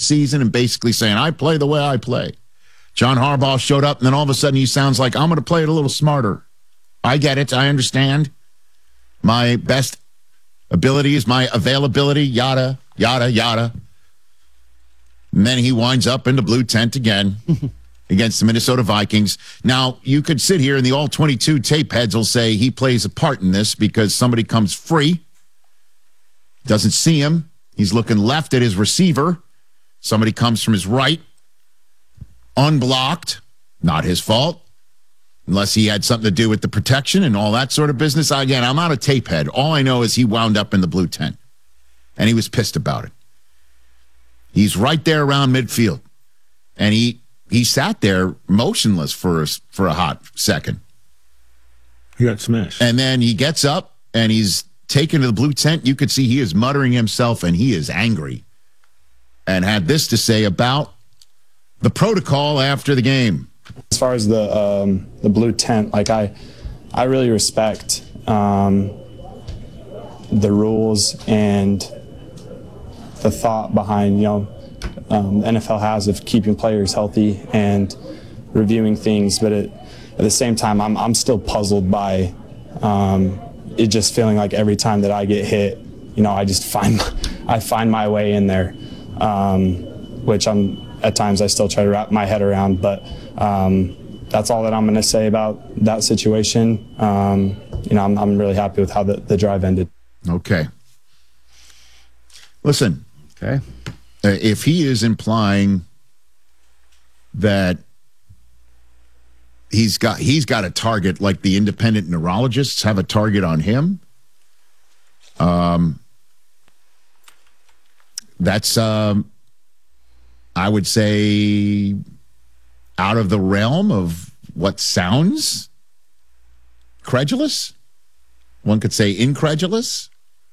season and basically saying, I play the way I play. John Harbaugh showed up, and then all of a sudden he sounds like, I'm going to play it a little smarter. I get it. I understand. My best ability is my availability, yada, yada, yada. And then he winds up in the blue tent again against the Minnesota Vikings. Now, you could sit here and the all-22 tape heads will say he plays a part in this because somebody comes free, doesn't see him. He's looking left at his receiver. Somebody comes from his right, unblocked. Not his fault, unless he had something to do with the protection and all that sort of business. Again, I'm not a tape head. All I know is he wound up in the blue tent, and he was pissed about it. He's right there around midfield, and he sat there motionless for a hot second. He got smashed. And then he gets up, and he's taken to the blue tent. You could see he is muttering himself, and he is angry, and had this to say about the protocol after the game. As far as the blue tent, like I really respect the rules and the thought behind, the NFL has of keeping players healthy and reviewing things. But at the same time, I'm still puzzled by it just feeling like every time that I get hit, I just find my way in there, which at times I still try to wrap my head around. But that's all that I'm going to say about that situation. I'm really happy with how the drive ended. Okay. Listen. Okay. If he is implying that he's got a target, like the independent neurologists have a target on him, that's I would say out of the realm of what sounds credulous. One could say incredulous.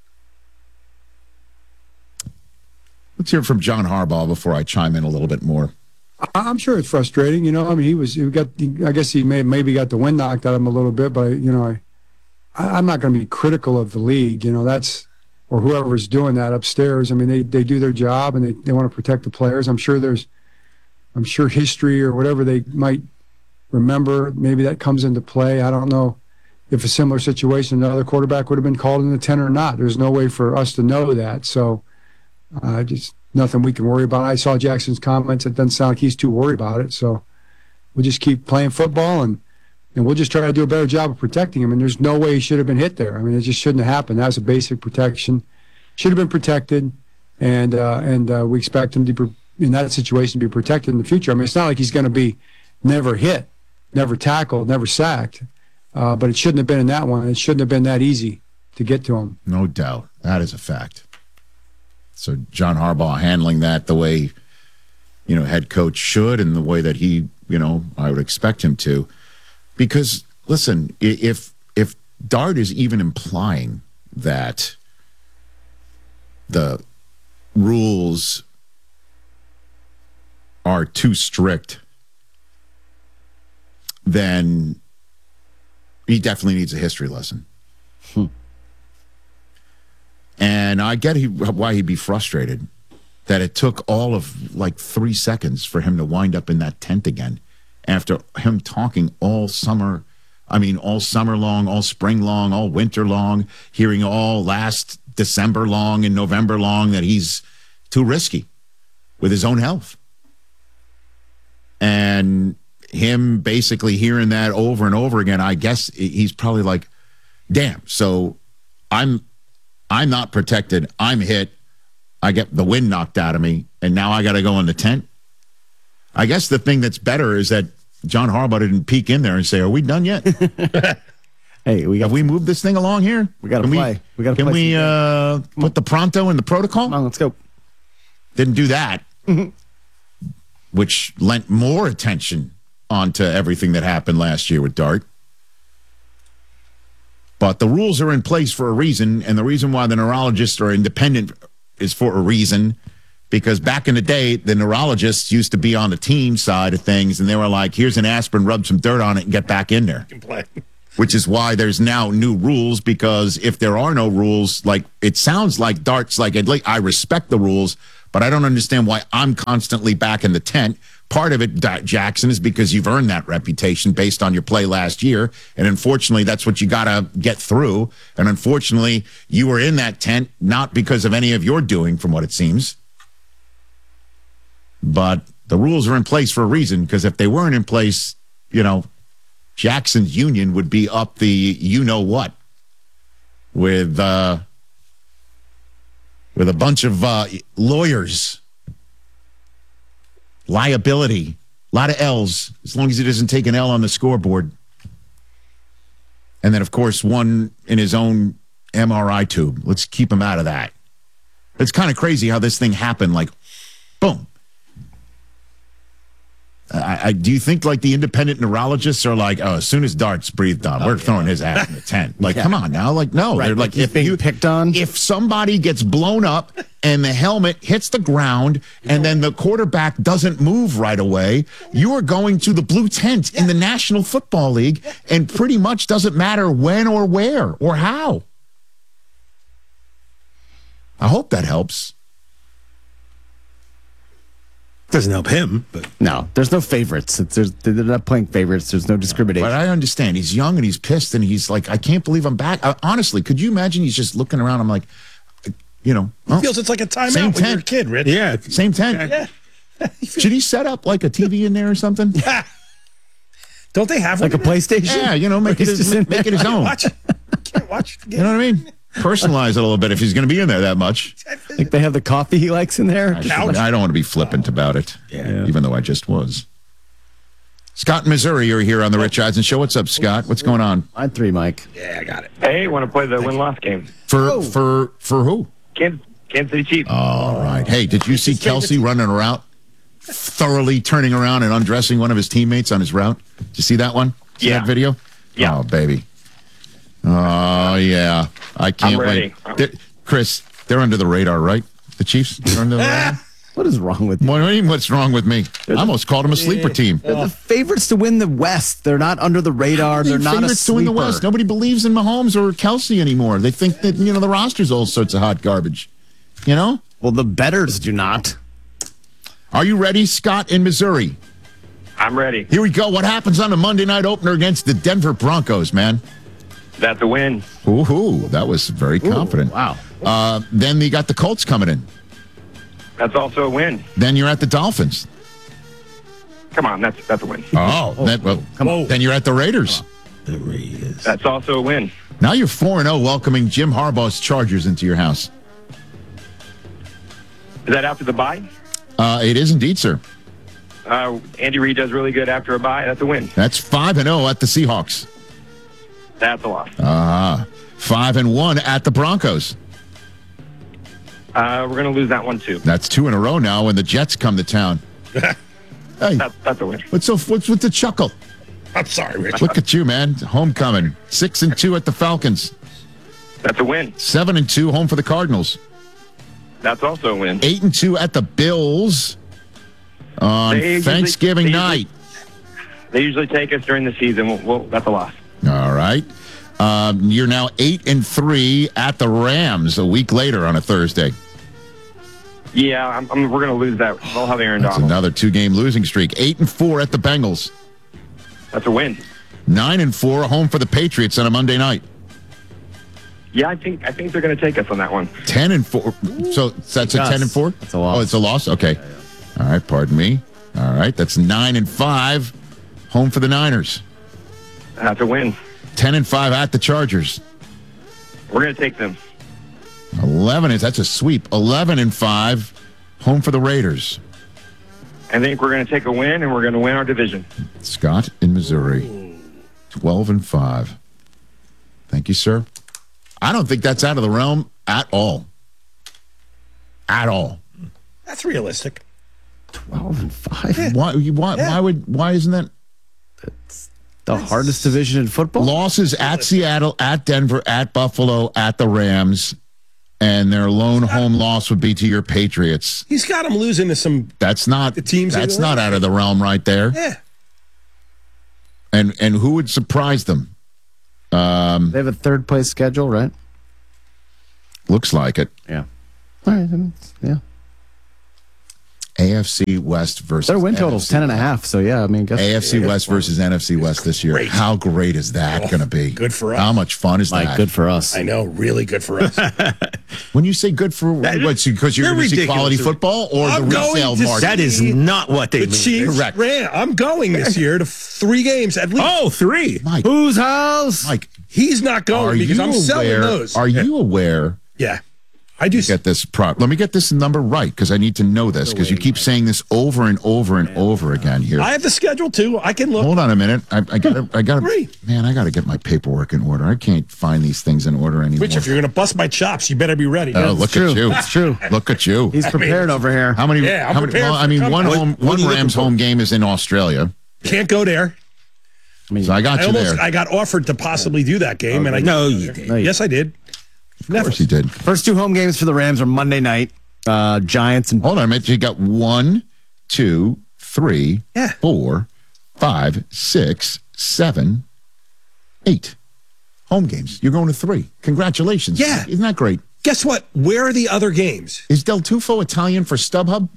Let's hear from John Harbaugh before I chime in a little bit more. I'm sure it's frustrating. I guess he maybe got the wind knocked out of him a little bit, but I'm not going to be critical of the league. Or whoever's doing that upstairs. I mean, they do their job and they want to protect the players. I'm sure history or whatever they might remember, maybe that comes into play. I don't know if a similar situation, another quarterback would have been called in the 10 or not. There's no way for us to know that. So just nothing we can worry about. I saw Jackson's comments. It doesn't sound like he's too worried about it. So we'll just keep playing football and we'll just try to do a better job of protecting him. And there's no way he should have been hit there. I mean, it just shouldn't have happened. That was a basic protection. Should have been protected, and we expect him to be, in that situation, to be protected in the future. I mean, it's not like he's going to be never hit, never tackled, never sacked, but it shouldn't have been in that one. It shouldn't have been that easy to get to him. No doubt. That is a fact. So John Harbaugh handling that the way, head coach should and the way that he, I would expect him to. Because, listen, if Dart is even implying that the rules are too strict, then he definitely needs a history lesson. And I get why he'd be frustrated that it took all of 3 seconds for him to wind up in that tent again after him talking all summer long, all spring long, all winter long, hearing all last December long and November long that he's too risky with his own health. And him basically hearing that over and over again, I guess he's probably like, damn, so I'm not protected. I'm hit. I get the wind knocked out of me, and now I got to go in the tent. I guess the thing that's better is that John Harbaugh didn't peek in there and say, are we done yet? Hey, have we moved this thing along here? We got to play. Can we put the pronto in the protocol? Come on, let's go. Didn't do that, which lent more attention onto everything that happened last year with Dart. But the rules are in place for a reason, and the reason why the neurologists are independent is for a reason, because back in the day, the neurologists used to be on the team side of things, and they were like, here's an aspirin, rub some dirt on it, and get back in there. Which is why there's now new rules, because if there are no rules, it sounds like Dart's like, I respect the rules, but I don't understand why I'm constantly back in the tent. Part of it, Jackson, is because you've earned that reputation based on your play last year. And unfortunately, that's what you got to get through. And unfortunately, you were in that tent not because of any of your doing, from what it seems. But the rules are in place for a reason, because if they weren't in place, Jackson's union would be up the you-know-what with a bunch of lawyers. Liability, a lot of L's, as long as he doesn't take an L on the scoreboard. And then, of course, one in his own MRI tube. Let's keep him out of that. It's kind of crazy how this thing happened, like, boom. Do you think, like, the independent neurologists are like, as soon as Dart's breathed on, we're throwing his ass in the tent? Like, come on now. Like, no. Right. They're like, if being picked on? If somebody gets blown up and the helmet hits the ground and then the quarterback doesn't move right away, you are going to the blue tent in the National Football League, and pretty much doesn't matter when or where or how. I hope that helps. Doesn't help him, but No, there's no favorites. They're not playing favorites. There's no discrimination. But I understand. He's young and he's pissed and he's like, I can't believe I'm back. Honestly, could you imagine he's just looking around? I'm like, He feels it's like a timeout Same when you're a tent. kid, Rich. yeah. same tent. Yeah. Should he set up like a TV in there or something? Don't they have like a one? PlayStation? Yeah, make it his own. Watch. Can't watch the game. You know what I mean? Personalize it a little bit if he's going to be in there that much. Like they have the coffee he likes in there? I don't want to be flippant about it, even though I just was. Scott in Missouri, you're here on the Rich Eisen Show. What's up, Scott? What's going on? Line 3, Mike. Yeah, I got it. Hey, want to play the win-loss game? For who? Kansas City Chiefs. All right. Hey, did you see Kelsey running around, thoroughly turning around and undressing one of his teammates on his route? Did you see that one? See Yeah. that video? Yeah. Oh, baby. Oh, yeah. I can't I'm ready. wait. Chris, they're under the radar, right? The Chiefs? They're under the radar? What is wrong with you? What do you mean, what's wrong with me? I almost called them a sleeper team. They're the favorites to win the West. They're not under the radar. They're not a favorites to win sleeper. the West. Nobody believes in Mahomes or Kelsey anymore. They think that, the roster's all sorts of hot garbage. Well, the bettors do not. Are you ready, Scott in Missouri? I'm ready. Here we go. What happens on the Monday night opener against the Denver Broncos, man? That's a win. Ooh, that was very confident. Wow. Then you got the Colts coming in. That's also a win. Then you're at the Dolphins. Come on, that's a win. Come on. Then you're at the Raiders. The Raiders. That's also a win. Now you're 4-0, welcoming Jim Harbaugh's Chargers into your house. Is that after the bye? It is indeed, sir. Andy Reid does really good after a bye. That's a win. That's 5-0 at the Seahawks. That's a loss. 5-1 at the Broncos. We're going to lose that one, too. That's 2 in a row now when the Jets come to town. Hey, That's a win. what's with the chuckle? I'm sorry, Rich. Look at you, man. Homecoming. 6-2 at the Falcons. That's a win. 7-2 home for the Cardinals. That's also a win. 8-2 at the Bills on Thanksgiving night. They usually take us during the season. Well, that's a loss. All right. You're now 8-3 at the Rams a week later on a Thursday. Yeah, we're going to lose that. We'll have Aaron That's Donald. another 2-game losing streak. 8-4 at the Bengals. That's a win. 9-4 home for the Patriots on a Monday night. Yeah, I think they're going to take us on that one. 10-4. So that's a 10-4? That's a loss. Oh, it's a loss? Okay. All right, pardon me. All right, that's 9-5 home for the Niners. That's a win. 10-5 at the Chargers. We're going to take them. 11 that's a sweep. 11-5 home for the Raiders. I think we're going to take a win, and we're going to win our division. Scott in Missouri. 12-5. Thank you, sir. I don't think that's out of the realm at all. At all. That's realistic. 12-5. Why isn't that? The hardest division in football? Losses at Seattle, at Denver, at Buffalo, at the Rams, and their lone home loss would be to your Patriots. He's got them losing to some. That's not that's not out of the realm right there. Yeah. And who would surprise them? They have a third place schedule, right? Looks like it. Yeah. All right. Yeah. AFC West versus Their win total's NFC 10.5. So yeah, I mean, I guess AFC West versus NFC West this year. great. How great is that going to be? Good for us. How much fun is like that? good for us. I know, really good for us. When you say good for what? Because you're They're going to see ridiculous. quality football or I'm the going resale to market? That is not what they The mean. Chiefs, Correct. I'm going this year to 3 games at least. Oh, 3. Mike, Whose house? Mike, He's not are going because you I'm selling aware? those. Are you aware? Yeah, I do. Get this let me get this number right because I need to know this because you keep saying this over and over and over again here. I have the schedule too. I can look. Hold on a minute. I gotta, Agree. man, I gotta get my paperwork in order. I can't find these things in order anymore. Rich, if you're going to bust my chops, you better be ready. Oh, look true. at you. It's true. Look at you. He's prepared over here. How many? Yeah, I'm how many? prepared Well, for I mean, coming. one what are you Rams looking for? home game is in Australia, Can't go there. so I got you there. I got offered to possibly do that game, and I No, you didn't. No, you- Yes, I did. Of course he did. First 2 home games for the Rams are Monday night. Giants and Hold on a minute. You got 1, 2, 3, Yeah. 4, 5, 6, 7, 8 home games. You're going to 3. Congratulations. Yeah. Isn't that great? Guess what? Where are the other games? Is Del Tufo Italian for StubHub?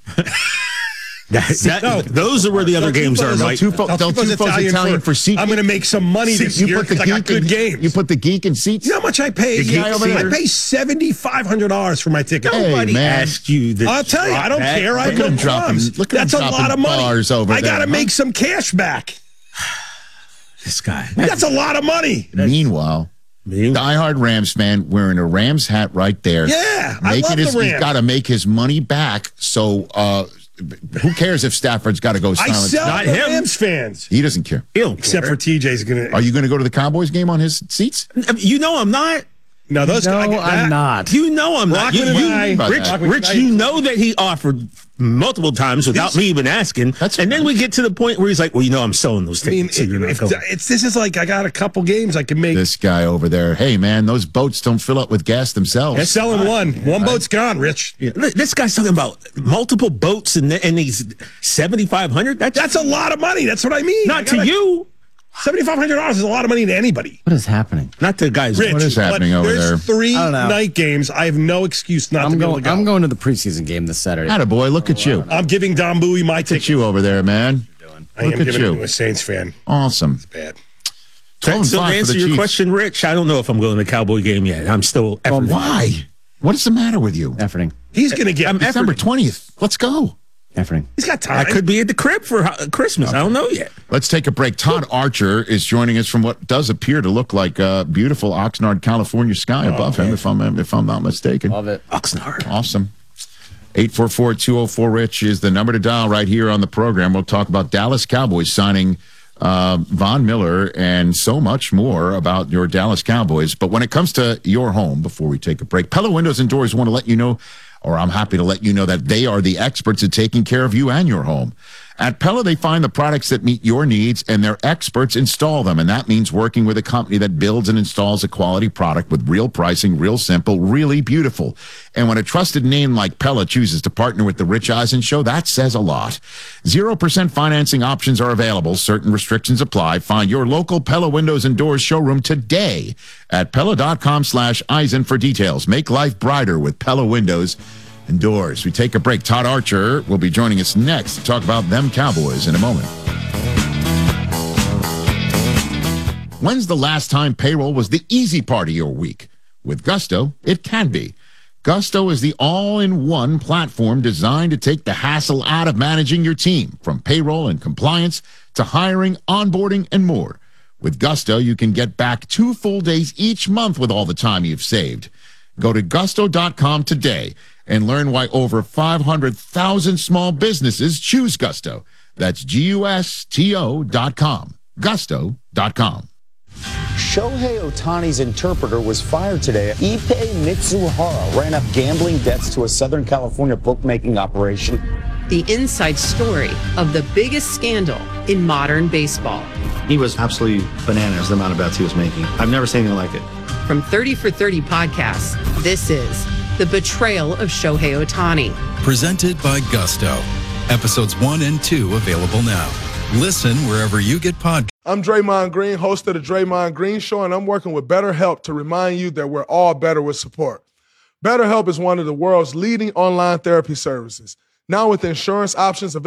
No. Those are where the other games are, Mike. Del Tufo's Italian for seat. I'm going to make some money this year because I got good games. You put the geek in seats? You know how much I pay? The guy over there. I pay $7,500 for my ticket. Hey, Nobody man. asked you to I'll tell you, I don't drop that. care. I Look at go him dropping- clubs. look at him That's a dropping lot of money. bars over I got there, to huh? make some cash back. This guy. That's a lot of money. Meanwhile, diehard Rams fan wearing a Rams hat right there. Yeah, I love the He's Rams. got to make his money back. So who cares if Stafford's got to go I silent? sell Not the him. Rams fans. He doesn't care. Except for TJ's going Are to. you going to go to the Cowboys game on his seats? You know I'm not. No, those no, guys. I'm not. You know I'm not. Rockman and I- Rich, Rockman Rich, and I- you know that he offered multiple times without me even asking. That's and then we get to the point where he's like, well, you know, I'm selling those I mean, tickets. so you're not going. this is like I got a couple games I can make. This guy over there. Hey, man, those boats don't fill up with gas themselves. They're selling one. One boat's gone, Rich. Yeah, this guy's talking about multiple boats and these 7,500. That's a lot of money. That's what I mean. not to you, $7,500 is a lot of money to anybody. What is happening? not to guys. Rich, What is happening but over there's there? 3 I don't know. night games. I have no excuse not to I'm be able to go. going. I'm going to the preseason game this Saturday. Attaboy, look at you. I'm giving Don Bowie my Look at ticket. you over there, man. I am Look at giving it you. to a Saints fan. Awesome. Bad. 12 and So to 5 for answer the your Chiefs. question, Rich, I don't know if I'm going to the Cowboy game yet. I'm still efforting. Why? What is the matter with you? Efforting. He's going to get. I'm December 20th. Let's go. Efforting. He's got time. I could be at the crib for Christmas. I don't know yet. Let's take a break. Todd Archer is joining us from what does appear to look like beautiful Oxnard, California sky above him, if I'm not mistaken. Love it. Oxnard. Awesome. 844-204-RICH is the number to dial right here on the program. We'll talk about Dallas Cowboys signing Von Miller and so much more about your Dallas Cowboys. But when it comes to your home, before we take a break, Pella Windows and Doors want to let you know, or I'm happy to let you know, that they are the experts at taking care of you and your home. At Pella, they find the products that meet your needs, and their experts install them. And that means working with a company that builds and installs a quality product with real pricing, real simple, really beautiful. And when a trusted name like Pella chooses to partner with the Rich Eisen Show, that says a lot. 0% financing options are available. Certain restrictions apply. Find your local Pella Windows and Doors showroom today at Pella.com/Eisen for details. Make life brighter with Pella Windows and Doors. We take a break. Todd Archer will be joining us next to talk about them Cowboys in a moment. When's the last time payroll was the easy part of your week? With Gusto, it can be. Gusto is the all-in-one platform designed to take the hassle out of managing your team, from payroll and compliance to hiring, onboarding, and more. With Gusto, you can get back 2 full days each month with all the time you've saved. Go to gusto.com today and learn why over 500,000 small businesses choose Gusto. That's GUSTO.com. Gusto.com. Shohei Ohtani's interpreter was fired today. Ippei Mitsuhara ran up gambling debts to a Southern California bookmaking operation. The inside story of the biggest scandal in modern baseball. He was absolutely bananas, the amount of bets he was making. I've never seen anything like it. From 30 for 30 podcasts, this is The Betrayal of Shohei Ohtani. Presented by Gusto. Episodes 1 and 2 available now. Listen wherever you get podcasts. I'm Draymond Green, host of The Draymond Green Show, and I'm working with BetterHelp to remind you that we're all better with support. BetterHelp is one of the world's leading online therapy services. Now with insurance options available